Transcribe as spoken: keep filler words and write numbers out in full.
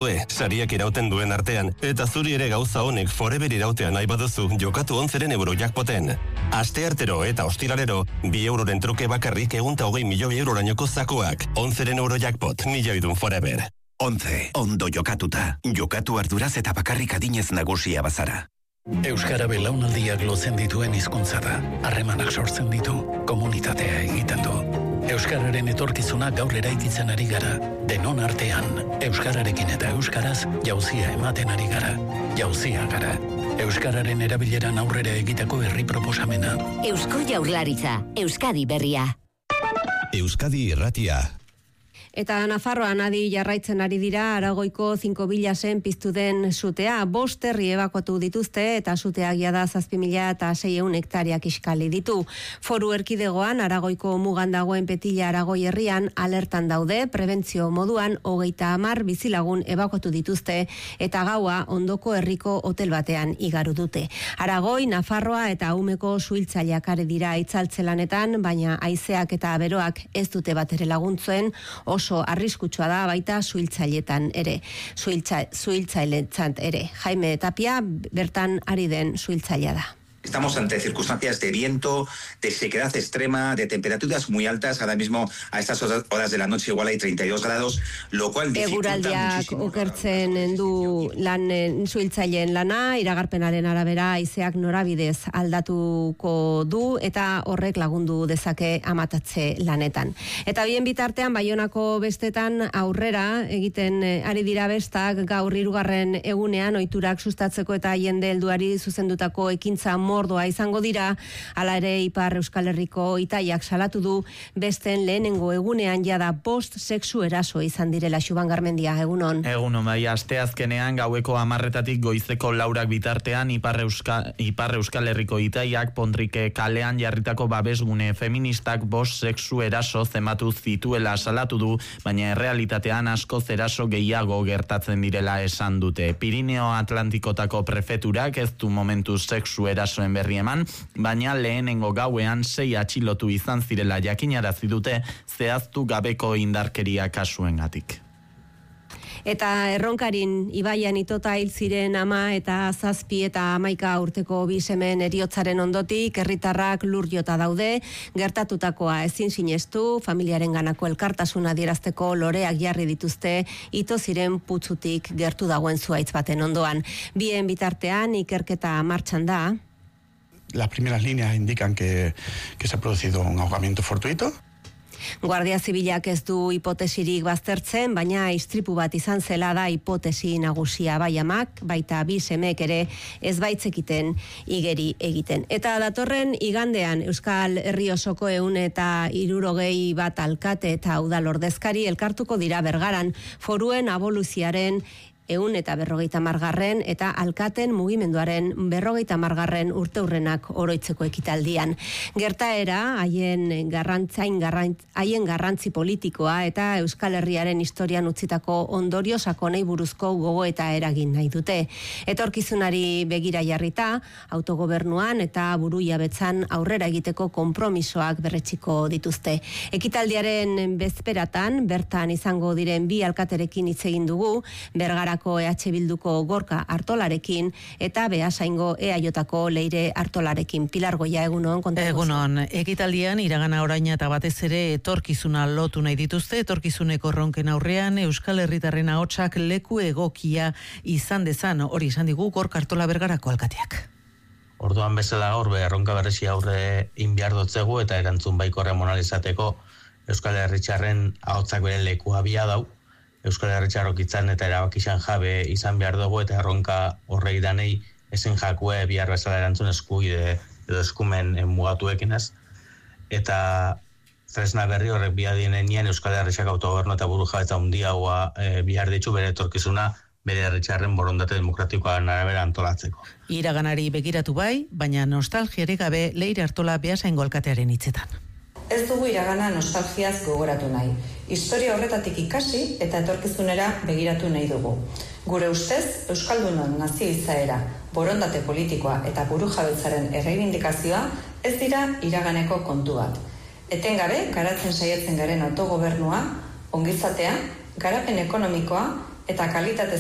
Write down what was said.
jokatue, sariak irauten duen artean, eta zuri ere gauza honek forever irautean nahi baduzu jokatu onzeren euro jackpoten. Aste artero eta ostiralero, bi euroren truke bakarrik egunta hogei milioi eurorainoko zakuak. Onzeren euro jackpot, milioidun forever. Onze, ondo jokatuta. Jokatu arduraz eta bakarrik adinez nagusia bazara. Euskara belaunaldiak lotzen dituen hizkuntza da. Harremanak sortzen ditu, komunitatea egiten du. Euskararen etorkizuna gaur eraikitzen ari gara. Denon artean, euskararekin eta euskaraz jauzia ematen ari gara. Jauzia gara. Euskararen erabileran aurrera egiteko herri proposamena. Eusko Jaurlaritza, Euskadi berria. Euskadi irratia. Eta Nafarroan adi jarraitzen ari dira Aragoiko zinko bilasen piztu den sutea. Bost herri ebakuatu dituzte eta suteak jada zazpi mila eta seiehun hektariak iskali ditu. Foru erkidegoan Aragoiko mugan dagoen Petilla Aragoi herrian alertan daude, prebentzio moduan hogeita hamar bizilagun ebakuatu dituzte eta gaua ondoko herriko hotel batean igaru dute. Aragoi, Nafarroa eta Umeko suhiltzaileak ari dira itzaltzelanetan, baina haizeak eta beroak ez dute batere laguntzen, oso arriskutsua da baita suhiltzailetan ere, suhiltzailetzat ere. Jaime Tapia bertan ari den suhiltzailea da. Estamos ante circunstancias de viento, de sequedad extrema, de temperaturas muy altas. Ahora mismo a estas horas de la noche igual hay treinta y dos grados, lo cual dificulta muchísimo. Okertzen du lan suhiltzaileen lana, iragarpenaren arabera haizeak norabidez aldatuko du eta horrek lagundu dezake amatatze lanetan. Eta bien bitartean Baionako bestetan aurrera egiten ari dira bestak gaur hirugarren egunean ohiturak sustatzeko eta jende helduari zuzendutako ekintza mordoa izango dira, hala ere Ipar Euskal Herriko Itaiak salatu du besten lehenengo egunean jada bost sexu eraso izan direla. Xuban Garmendia, egunon. Egunon, bai, asteazkenean gaueko hamarretatik goizeko laurak bitartean Ipar, Euska, Ipar Euskal Herriko Itaiak Pontrike kalean jarritako babesgune feministak bost sexu eraso zematu zituela salatu du, baina errealitatean askoz eraso gehiago gertatzen direla esan dute. Pirineo Atlantikotako prefeturak ez du momentu sexu eraso berri eman, baina lehenengo gauean sei atxilotu izan zirela jakinarazi dute zehaztu gabeko indarkeria kasuengatik. Eta Erronkarin ibaian itota hil ziren ama eta zazpi eta hamaika urteko bi semen heriotzaren ondotik herritarrak lur jota daude, gertatutakoa ezin sinestu, familiaren ganako elkartasuna adierazteko loreak jarri dituzte ito ziren putzutik gertu dagoen zuhaitz baten ondoan. Bien bitartean ikerketa martxan da. Las primeras líneas indican que, que se ha producido un ahogamiento fortuito. Guardia Zibilak ez du hipotesirik baztertzen, baina istripu bat izan zela da hipotesi nagusia, bai amak, baita bi semek ere ez baitzekiten igeri egiten. Eta datorren igandean Euskal Herri osoko ehun eta hirurogei bat alkate eta udal ordezkari elkartuko dira Bergaran, foruen aboluziaren ehun eta berrogeita margarren eta alkaten mugimenduaren berrogeita margarren urteurrenak oroitzeko ekitaldian. Gertaera haien garrantzain garrantz, haien garrantzi politikoa eta Euskal Herriaren historian utzitako ondorio sakonei buruzko gogo eta eragin nahi dute. Etorkizunari begira jarrita, autogobernuan eta burujabetzan aurrera egiteko konpromisoak berretsiko dituzte. Ekitaldiaren bezperatan bertan izango diren bi alkaterekin hitz egin dugu, Bergara E H Bilduko Gorka Artolarekin eta Beasaingo E A Jotako Leire Artolarekin. Pilar Goia, egunon. Egunon, ekitaldian iragana oraina eta batez ere etorkizuna lotu nahi dituzte, etorkizuneko ronken aurrean Euskal Herritarren ahotsak leku egokia izan dezan, hori izan digu Gorka Artola Bergarako alkateak. Orduan bezala gaur erronka berezi aurre inbiar dotzegu eta erantzun baikorra monalizateko Euskal Herritarren ahotsak bere lekua bia dau. Euskal Herritarrok itzan eta erabakizan jabe izan behar dugu eta erronka horrei danei esen jakue bihar bezala erantzun eskubide edo eskumen mugatuekin ez. Eta tresna berri horrek biadienean Euskal Herriak autogobernu eta buru jabetza handiagoa e, bihar ditu bere etorkizuna bere herritarren borondate demokratikoaren arabera antolatzeko. Iraganari begiratu bai, baina nostalgiare gabe Leire Artola Beasaingo alkatearen hitzetan. Ez dugu iragana nostalgiaz gogoratu nahi. Historia horretatik ikasi eta etorkizunera begiratu nahi dugu. Gure ustez, Euskaldunon nazio izaera, borondate politikoa eta burujabetzaren erreibindikazioa ez dira iraganeko kontu bat. Etengabe, garatzen saiatzen garen autogobernua, ongizatea, garapen ekonomikoa eta kalitate